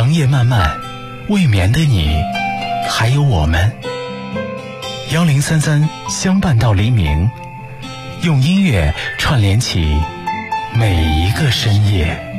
长夜漫漫，未眠的你，还有我们。1033相伴到黎明，用音乐串联起每一个深夜。